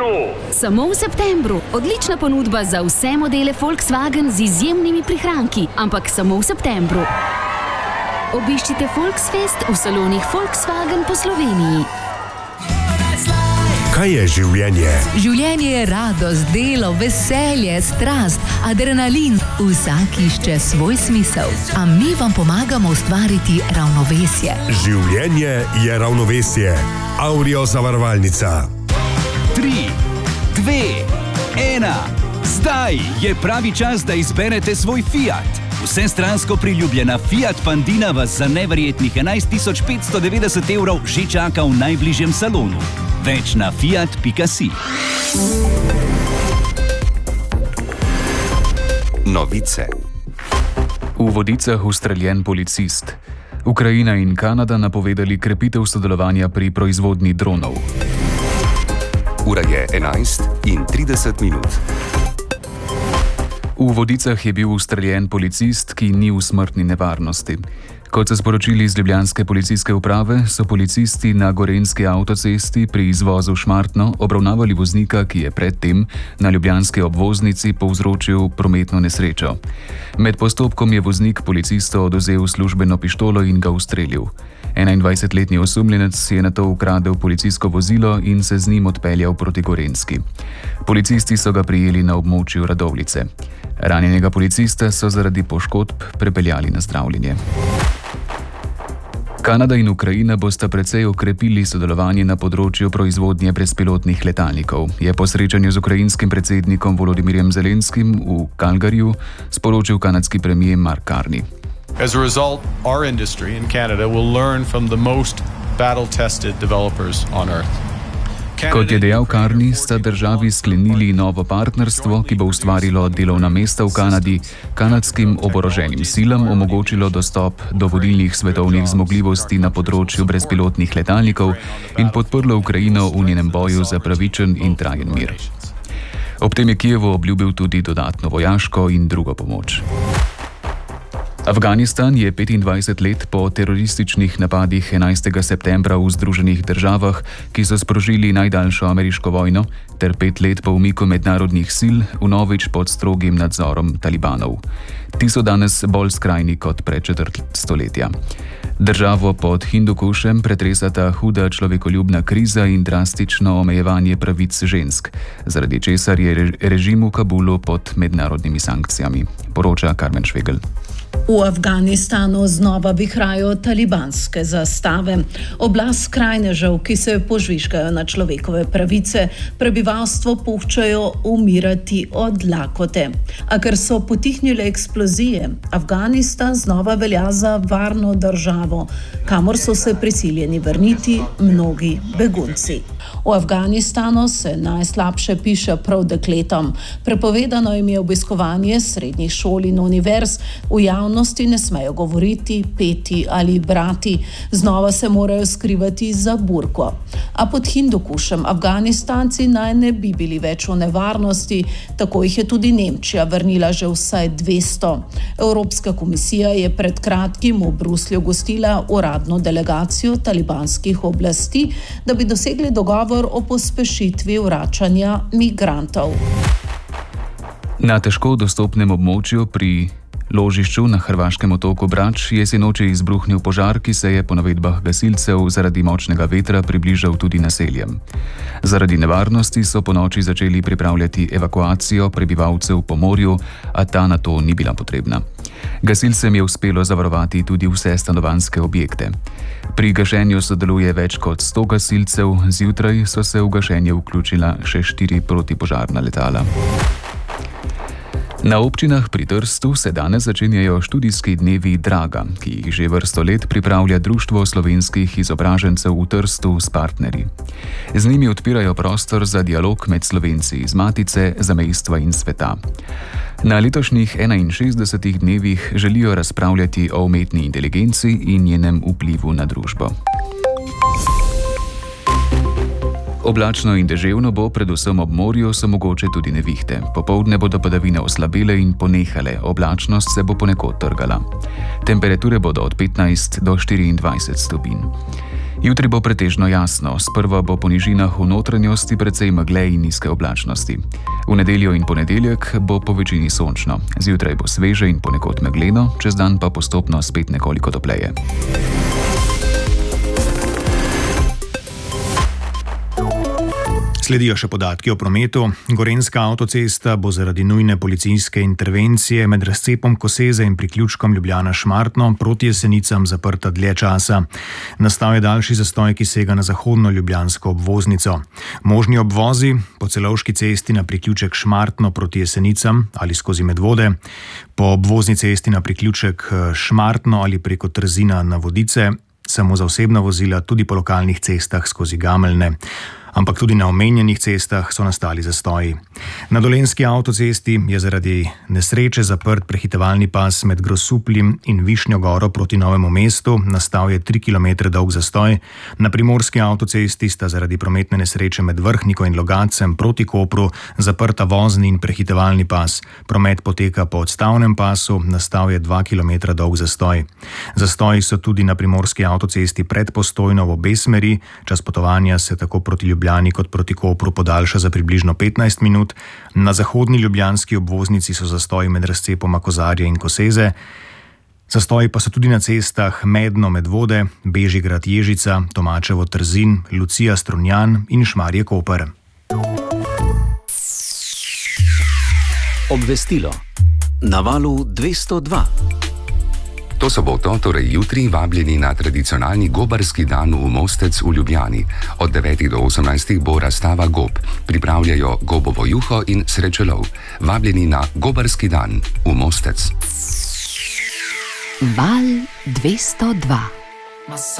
Volkswagenu! Samo v septembru. Odlična ponudba za vse modele Volkswagen z izjemnimi prihranki, ampak samo v septembru. Obiščite Volksfest v salonih Volkswagen po Sloveniji. Kaj je življenje? Življenje je radost, delo, veselje, strast, adrenalin. Vsak išče svoj smisel. A mi vam pomagamo ustvariti ravnovesje. Življenje je ravnovesje. Aurio zavarovalnica. 3, 2, 1. Zdaj je pravi čas, da izberete svoj Fiat. Vsestransko priljubljena Fiat Pandina vas za neverjetnih 11.590 € že čaka v najbližjem salonu. Več na fiat.si. Novice. V Vodicah ustreljen policist. Ukrajina in Kanada napovedali krepitev sodelovanja pri proizvodnji dronov. Ura je 11:30. V Vodicah je bil ustreljen policist, ki ni v smrtni nevarnosti. Kot so sporočili iz ljubljanske policijske uprave, so policisti na gorenjski avtocesti pri izvozu Šmartno obravnavali voznika, ki je predtem na ljubljanski obvoznici povzročil prometno nesrečo. Med postopkom je voznik policistu odvzel službeno pištolo in ga ustrelil. 21-letni osumljenec je nato ukradel policijsko vozilo in se z njim odpeljal proti Gorenjski. Policisti so ga prijeli na območju Radovljice. Ranjenega policista so zaradi poškodb prepeljali na zdravljenje. Kanada in Ukrajina bosta precej okrepili sodelovanje na področju proizvodnje brezpilotnih letalnikov, je po srečanju z ukrajinskim predsednikom Volodymyrjem Zelenskim v Calgaryju sporočil kanadski premier Mark Carney. As a result, our industry in Canada will learn from the most battle-tested developers on Earth. Kot je dejal Carney, sta državi sklenili novo partnerstvo, ki bo ustvarilo delovna mesta v Kanadi, kanadskim oboroženim silam omogočilo dostop do vodilnih svetovnih zmogljivosti na področju brezpilotnih letalnikov in podprlo Ukrajino v njenem boju za pravičen in trajen mir. Ob tem je Kijevu obljubil tudi dodatno vojaško in drugo pomoč. Afganistan je 25 let po terorističnih napadih 11. septembra v Združenih državah, ki so sprožili najdaljšo ameriško vojno, ter 5 let po umiku mednarodnih sil vnovič pod strogim nadzorom talibanov. Ti so danes bolj skrajni kot pred četrt stoletja. Državo pod Hindukušem pretresata huda človekoljubna kriza in drastično omejevanje pravic žensk, zaradi česar je režim v Kabulu pod mednarodnimi sankcijami, poroča Karmen Švegel. V Afganistanu znova vihrajo talibanske zastave. Oblast skrajnežev, ki se požvižgajo na človekove pravice, prebivalstvo puščajo umirati od lakote. A ker so potihnile eksplozije, Afganistan znova velja za varno državo, kamor so se prisiljeni vrniti mnogi begunci. V Afganistanu se najslabše piše prav dekletom. Prepovedano jim je obiskovanje srednjih šol in univerz, v javnosti ne smejo govoriti, peti ali brati, znova se morajo skrivati za burko. A pod Hindukušem Afganistanci naj ne bi bili več v nevarnosti, tako jih je tudi Nemčija vrnila že vsaj 200. Evropska komisija je pred kratkim v Bruslju gostila uradno delegacijo talibanskih oblasti, da bi dosegli dogovor o pospešitvi vračanja migrantov. Na težko dostopnem območju pri ložišču na hrvaškem otoku Brač je sinoči izbruhnil požar, ki se je po navedbah gasilcev zaradi močnega vetra približal tudi naseljem. Zaradi nevarnosti so ponoči začeli pripravljati evakuacijo prebivalcev po morju, a ta na to ni bila potrebna. Gasilcem je uspelo zavarovati tudi vse stanovanjske objekte. Pri gašenju sodeluje več kot 100 gasilcev, zjutraj so se v gašenje vključila še 4 protipožarna letala. Na občinah pri Trstu se danes začenjajo študijski dnevi Draga, ki jih že vrsto let pripravlja Društvo slovenskih izobražencev v Trstu s partnerji. Z njimi odpirajo prostor za dialog med Slovenci iz matice, zamejstva in sveta. Na letošnjih 61 dnevih želijo razpravljati o umetni inteligenci in njenem vplivu na družbo. Oblačno in deževno bo, predvsem ob morju so mogoče tudi nevihte. Popoldne bodo padavine oslabele in ponehale, oblačnost se bo ponekod trgala. Temperature bodo od 15 do 24 stopinj. Jutri bo pretežno jasno, sprva bo po nižinah v notranjosti precej megle in nizke oblačnosti. V nedeljo in ponedeljek bo po večini sončno, zjutraj bo sveže in ponekod megleno, čez dan pa postopno spet nekoliko topleje. Sledijo še podatki o prometu. Gorenjska avtocesta bo zaradi nujne policijske intervencije med razcepom Koseze in priključkom Ljubljana-Šmartno proti Jesenicam zaprta dlje časa. Nastal je daljši zastoj, ki sega na zahodno ljubljansko obvoznico. Možni obvozi po Celovški cesti na priključek Šmartno proti Jesenicam ali skozi Medvode, po obvozni cesti na priključek Šmartno ali preko Trzina na Vodice, samo za osebna vozila, tudi po lokalnih cestah skozi Gameljne. Ampak tudi na omenjenih cestah so nastali zastoji. Na Dolenjski avtocesti je zaradi nesreče zaprt prehitevalni pas med Grosupljem in Višnjo Goro proti Novemu mestu, nastal je 3 km dolg zastoj. Na Primorski avtocesti sta zaradi prometne nesreče med Vrhniko in Logatcem proti Kopru zaprta vozni in prehitevalni pas. Promet poteka po odstavnem pasu, nastal je 2 km dolg zastoj. Zastoji so tudi na Primorski avtocesti pred Postojno v obe smeri, čas potovanja se tako proti Ljubljani kot proti Kopru podaljša za približno 15 minut. Na zahodni ljubljanski obvoznici so zastoji med razcepoma Kozarja in Koseze. Zastoji pa so tudi na cestah Medno-Medvode, Bežigrad-Ježica, Tomačevo-Trzin, Lucija-Strunjan in Šmarje-Koper. Obvestilo. Na valu 202. To soboto, torej jutri, vabljeni na tradicionalni gobarski dan v Mostec v Ljubljani. Od 9 do 18 bo razstava gob. Pripravljajo gobovo juho in srečelov. Vabljeni na gobarski dan v Mostec. Val 202.